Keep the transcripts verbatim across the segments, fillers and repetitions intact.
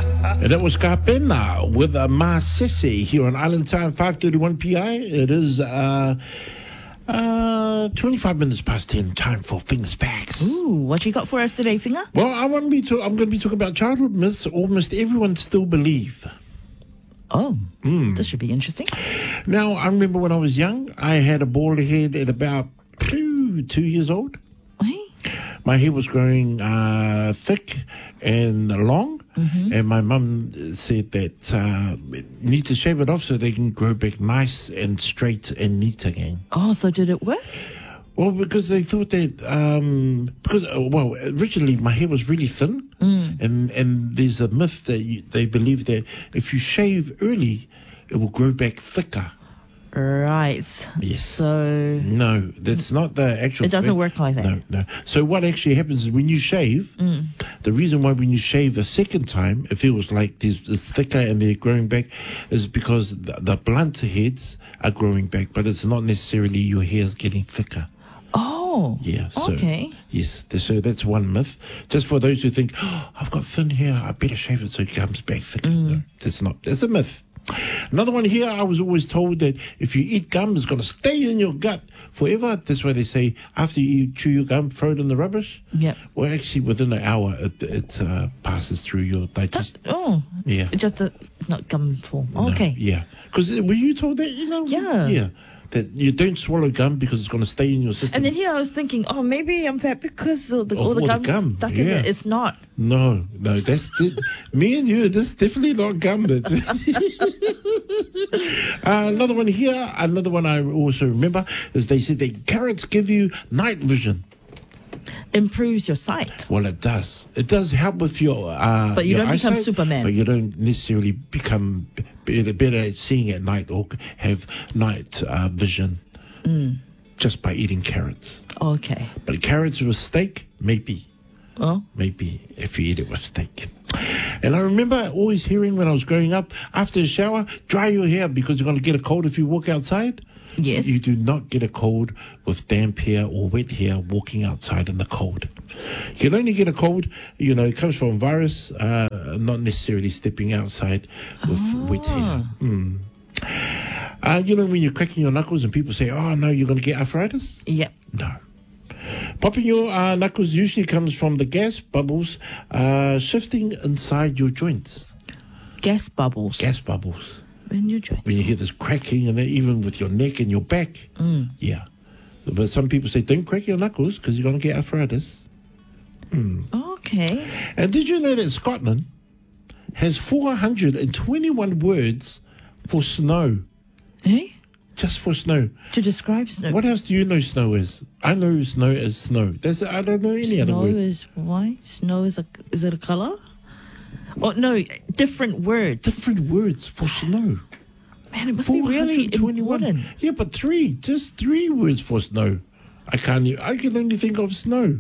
And that was Kapena with uh, Ma Sese here on Island Time, five thirty-one P I. It is uh, uh, twenty-five minutes past ten, time for Things Facts. Ooh, what you got for us today, Finger? Well, I want to be to, I'm going to be talking about childhood myths almost everyone still believe. Oh, Mm. this should be interesting. Now, I remember when I was young, I had a bald head at about two, two years old. Hey? My hair was growing uh, thick and long, Mm-hmm. and my mum said that uh, need to shave it off so they can grow back nice and straight and neat again. Oh, so did it work? Well, because they thought that um, because uh, well, originally my hair was really thin, Mm. and and there's a myth that you, they believe that if you shave early, it will grow back thicker. Right. Yes. So No, that's not the actual. it doesn't fact. work like that. No, no. So what actually happens is when you shave, Mm. the reason why when you shave a second time, it feels like there's, it's thicker and they're growing back, is because the, the blunt heads are growing back, but it's not necessarily your hair's getting thicker. Oh, Yeah. So, okay. Yes. th- So that's one myth. Just for those who think, oh, I've got thin hair, I better shave it so it comes back thicker. Mm. No, that's not. That's a myth. Another one here, I was always told that if you eat gum, it's going to stay in your gut forever. That's why they say after you chew your gum, throw it in the rubbish. Yep. Well, actually, within an hour, it, it uh, passes through your That, digestion. oh, Yeah. just a, not gum form. No, Okay. yeah. Because were you told that, you know? Yeah. Yeah. That you don't swallow gum because it's going to stay in your system. And then here I was thinking, oh, maybe I'm fat because of the, Of all the all the gum's gum, stuck in yeah. it. It's not. No, no, that's di- me and you. This definitely not gum. That's uh, another one here. Another one I also remember is they said that carrots give you night vision. Improves your sight. Well, it does. It does help with your. Uh, But you your don't become eyesight, Superman. But you don't necessarily become b- better, better at seeing at night or have night uh, vision Mm. just by eating carrots. Okay. But carrots with steak, maybe. Oh, Maybe if you eat it with steak. And I remember always hearing when I was growing up, after a shower, dry your hair because you're going to get a cold if you walk outside. yes. You do not get a cold with damp hair or wet hair walking outside in the cold. You can only get a cold, you know, it comes from virus, uh, not necessarily stepping outside with wet hair. Mm. Uh, you know, when you're cracking your knuckles and people say, oh, no, you're going to get arthritis? Yep. No. Popping your uh, knuckles usually comes from the gas bubbles uh, shifting inside your joints. Gas bubbles. Gas bubbles. in your joints. When you hear this cracking and then even with your neck and your back. Mm. Yeah. But some people say, don't crack your knuckles because you're going to get arthritis. Mm. Okay. And did you know that Scotland has four hundred twenty-one words for snow? Eh? Just for snow. To describe snow. What else do you know snow is? I know snow is snow. That's, I don't know any other Snow word. is why? Snow is a is it a color? Oh no, different words. Different words for snow. Man, it must be really important. Yeah, but three, just three words for snow. I can't. e- I can only think of snow.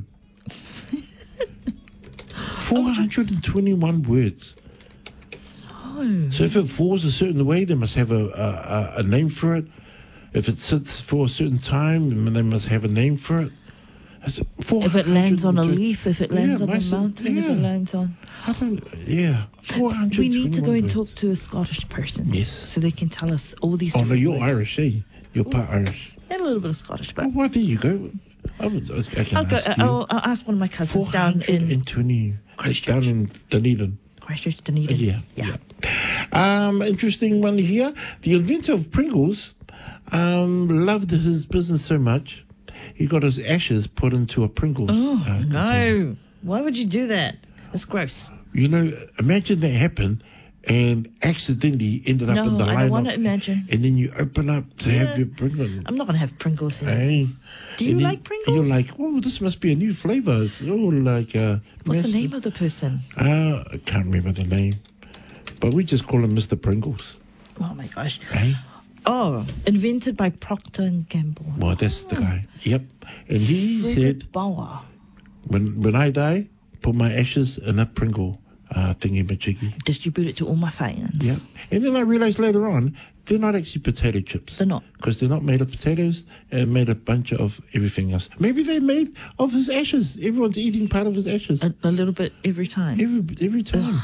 Four hundred and twenty-one words. Oh. So if it falls a certain way, they must have a a, a, a name for it. If it sits for a certain time, they must have a name for it. That's If it lands on a four hundred twenty leaf, if it lands Yeah, on a mice- mountain, if yeah. it lands on. I don't. Yeah, four hundred. We need to go and talk to a Scottish person. Yes. So they can tell us all these. Oh no, different you're words. Irish, eh? You're part Irish. And a little bit of Scottish, but Oh, well, there you go. I, would, I can I'll go. ask you. I'll, I'll ask one of my cousins down in twenty. Christchurch. Down in Dunedin. Christchurch, Dunedin. Yeah, yeah. yeah. Um, interesting one here. The inventor of Pringles um, loved his business so much, he got his ashes put into a Pringles. Oh uh, container. no! Why would you do that? That's gross. You know, imagine that happened and accidentally ended up No, in the I don't lineup. wanna imagine. And then you open up to Yeah. have your Pringles. I'm not gonna have Pringles. In it. Hey. Do you And then like Pringles? You're like, oh, this must be a new flavour. It's all like. Uh, What's the massive- name of the person? Uh, I can't remember the name. But we just call him Mister Pringles. Oh my gosh! Hey? Oh, invented by Procter and Gamble. Well, that's the guy. Yep. And he said, Frederick Bauer. when when I die, put my ashes in a Pringle uh, thingy-majiggy. Distribute it to all my fans. Yep. And then I realised later on, they're not actually potato chips. They're not. Because they're not made of potatoes. They're made a bunch of everything else. Maybe they're made of his ashes. Everyone's eating part of his ashes. A, a little bit every time. Every every time.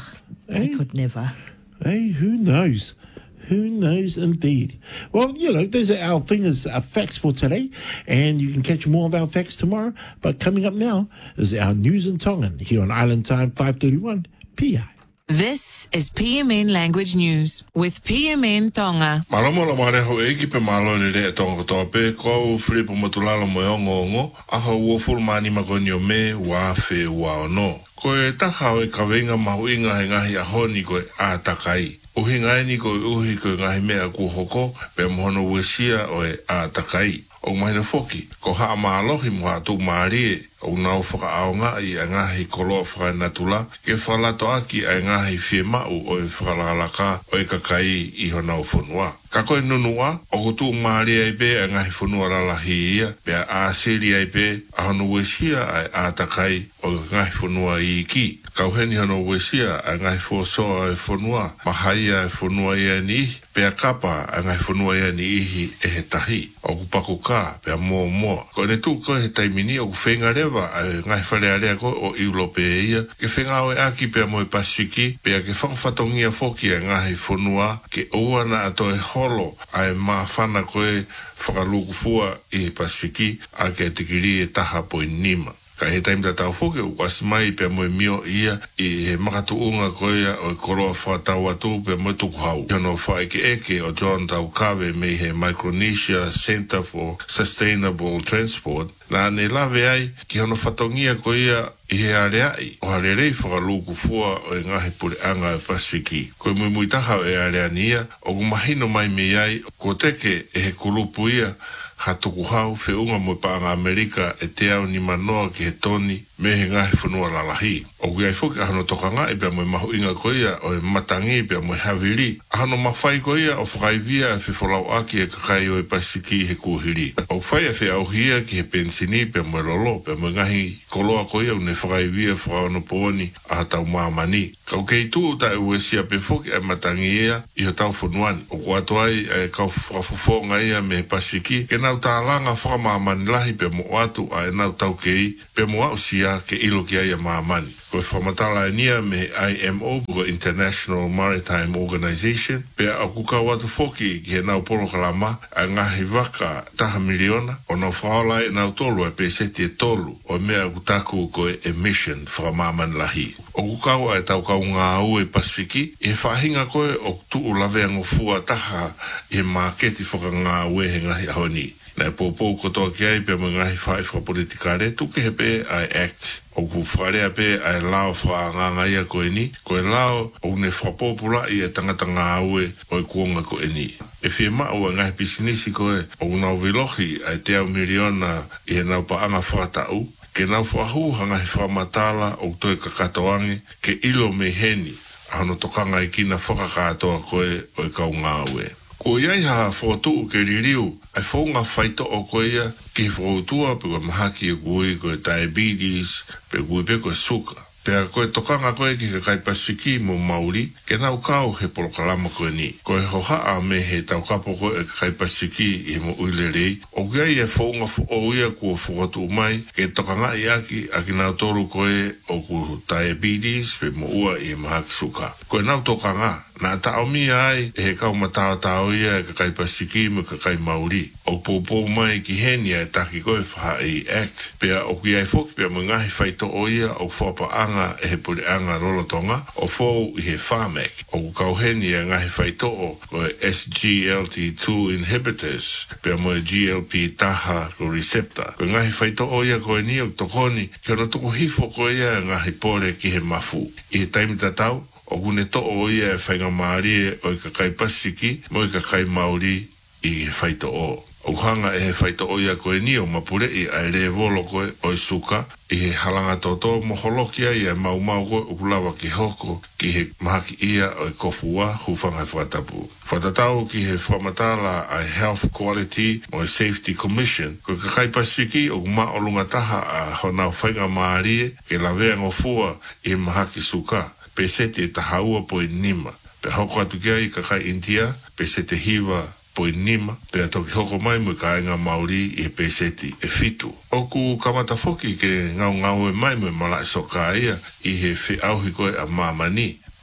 I could never. Hey, who knows? Who knows indeed? Well, you know, those are our fingers, our facts for today, and you can catch more of our facts tomorrow. But coming up now is our news in Tongan here on Island Time five thirty-one P I. This is P M N Language News with P M N Tonga. Malamo la mare ho eki pe malo le le tonga to pe ko flipo motulala mo ngongo aha wo fulmani magonyo me wa fe wa no. Ko e taha o ka venga mahuinga he ngahi a honi ko a takai. Uhi ngai ni ko uhi ko ngahi mea ku hoko pe mohono wesia o e a takai. O mahina foki ko ha maalohi mo atu maari o nau whaka aonga i a ngahi koloa whaka natula ke whalato aki a ngahi fie mau o e whakalakalaka o e kakai i honau whunua. Ka koe nunua o kutu maari ai pe a ngahi whunua ralahi ia pe a asiri ai pe a hono wesia a a takai o ngahi whunua i ki. Kauheni hono wesia a ngahi fuosoa e whunua mahaia e whunua ia ni pe a kapa a ngahi whunua ia ni ihi e he tahi o kupako ka pe a mua mua. Ko ne tu ko he taimini o kuwhenga rewa a ngai whare area ko o Europe ia ke whenga o e aki pe a moe Pasifiki pe a ke whakawhatongia foki a ngahi whunua ke oana ato e holo a e maa whana koe whakaluku fua i Pasifiki a ke tikiri e taha po i nima. Ka he taim ta tau foke o kwasi mai pe moe mio ia i he makatu unga koea o e koroa whatau atu pe moe tuku hau. Hono whaeke eke o John Taukawe me he Micronesia Center for Sustainable Transport na ne lawe ai ki hono whatongia koea i he areai o harerei whakaluku fua o e ngahe pure anga e Pasifiki. Koe mui mui taha o e areania o kumahino mai me ai ko teke e he kulupu ia ha tuku hau whiunga mo paanga Amerika e te au ni manoa ki he toni me he ngahi whanua lalahi. O kui ai whuki ahano tokanga e pia mo mahu inga koia o e matangi pia mo haviri. Ahano mawhai koia o whakaivia e whiwholau aki e kakai o e Pasifiki he kuhiri. O whai e whi au hia ki he pensini pia mo rolo pia mo ngahi koloa koia une whakaivia whakaano pooni a tau maamani. Kau kei tu ta e uesia pe whuki e matangi ia i ho tau whanuani. O kua toai e kau whakafofonga ia me he Pasifiki ke nau tālanga whakamaamani lahi pia mo atu a e nau tau kei pia mo au sia ke ilo ki aia maamani. Ko whamatala e nia me I M O, ko International Maritime Organization, pia au kuka watu foki ki he nau polo kalama a ngahi waka taha miliona, o nau whaola e nau tolu e peseti e tolu, o mea kutaku ko e emission whakamaaman lahi. O kukau e tau kau ngā au e Pasifiki, e whahinga koe o tuu lawe angofua taha e maketi whaka ngā au e he ngahi ahoni. Nai pōpō kotoa ki ai pia mo ngahi whae whapolitikare, tuke he pe ai act. O ku wharea pe ai lao whaanganga ia koe ni, koe lao o ne whapopura i e tangata ngā aue o e kuonga koe ni. E whie mao e ngahi pisinisi koe o nau vilohi ai te au miliona i he nau paanga whakatau, ke nau whahu hangahi whamatala o toi kakatoangi ke ilo me heni, ahano tokanga i kina whakakatoa koe o e kau ngā aue. Ko iai ha whotu ke ririu, ai whaunga whaito o koea ki whautua pe koe mahaki e kui koe diabetes, pe kui pe koe suka. Pea koe tokanga koe ki ka kai Pasifiki mo Mauri, ke nau kau he porokalama koe ni. Koe hohaa me he tau kapo koe e kai Pasifiki i mo uilerei, o kia i e whaunga o ia kua whakatu umai, ke tokanga i aki a ki nau toru koe o ku diabetes, pe mo ua i mahaki suka. Koe nau tokanga, na tau mi ai e he kau matao tau ia e ka kai Pasifiki mo ka kai Mauri. O pōpō mai ki henia e taki koe wha i act. Pea o ki ai whoki pea mo ngahi whaito o ia o whapa anga e he puri anga rolotonga o whou i he whamek. O kau henia ngahi whaito o koe S G L T two inhibitors pea mo e G L P taha ko receptor. Koe ngahi whaito o ia koe ni o tokoni ke ono toko hifo koe ia ngahi pore ki he mafu. I he taimita tau o kune to o ia e whainga maari e o i kakai Pasifiki mo i kakai Mauri i he whaito o. O hanga e he whaito o ia koe ni o mapure i a le volo koe o i suka i he halanga toto mo holokia i a mau mau koe o kulawa ki hoko ki he mahaki ia o i kofua hufanga whatapu. Whatatau ki he whamatala a Health Quality o i Safety Commission ko kakai Pasifiki o kuma o lunga taha a honau whainga maarie ke lawea ngofua i mahaki suka pe sete tahaua po i nima. Pe hoko atu kia i kakai India pe sete hiva po i nima, pe atoki hoko mai mo ka inga Mauri i he peseti e fitu. Oku kamata foki ke ngau ngau e mai mo malai soka ia i he whi auhi koe a mamani. Pe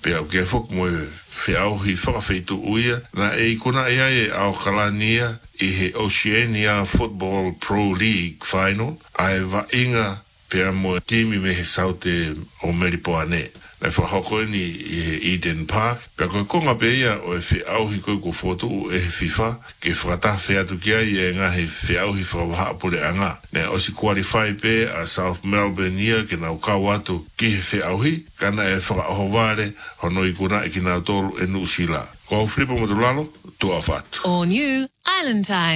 pe au ke fok mo fe au hi whakawhaitu uia na e kuna ia e au kalania i he Oceania Football Pro League Final ai wa inga pe mo timi me he saute o Meripoane na whahoko ni i he Eden Park pe koe konga pe ia o e whi auhi koe ko foto o e he FIFA ke whakata whi atu kia i e ngā he whi auhi whakawaha apure anga ne o si qualify pe a South Melbourne ia ke nau kau atu ki he whi auhi kana e whakaoho ware hono i kuna i ki nau tolu e nu sila ko au flipa mo tu lalo tu a fatu All new Island Time.